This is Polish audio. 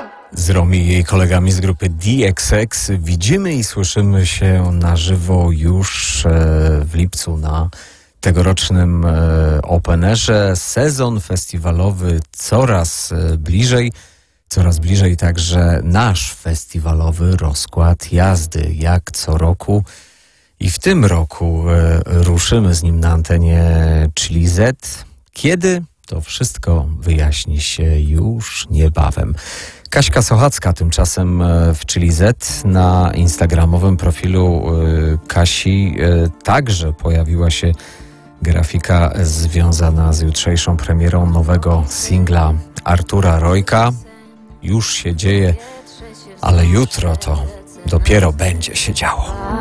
Z Romi i jej kolegami z grupy DXX widzimy i słyszymy się na żywo już w lipcu na tegorocznym Open Airze. Sezon festiwalowy coraz bliżej także nasz festiwalowy rozkład jazdy, jak co roku. I w tym roku ruszymy z nim na antenie Chili Z. Kiedy? To wszystko wyjaśni się już niebawem. Kaśka Sochacka tymczasem w Chili Z. Na instagramowym profilu Kasi także pojawiła się grafika związana z jutrzejszą premierą nowego singla Artura Rojka. Już się dzieje, ale jutro to dopiero będzie się działo.